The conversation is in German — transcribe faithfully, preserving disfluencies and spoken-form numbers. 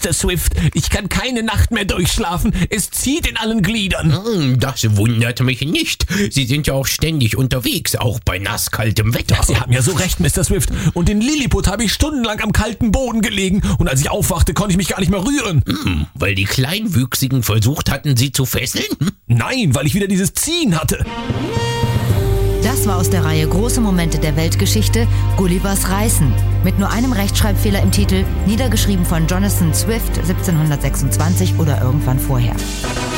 Mister Swift. Ich kann keine Nacht mehr durchschlafen. Es zieht in allen Gliedern. Hm, das wundert mich nicht. Sie sind ja auch ständig unterwegs, auch bei nasskaltem Wetter. Sie haben ja so recht, Mister Swift. Und in Lilliput habe ich stundenlang am kalten Boden gelegen. Und als ich aufwachte, konnte ich mich gar nicht mehr rühren. Hm, weil die Kleinwüchsigen versucht hatten, Sie zu fesseln? Hm? Nein, weil ich wieder dieses Ziehen hatte. Das war aus der Reihe Große Momente der Weltgeschichte, Gullivers Reißen. Mit nur einem Rechtschreibfehler im Titel, niedergeschrieben von Jonathan Swift siebzehnhundertsechsundzwanzig oder irgendwann vorher.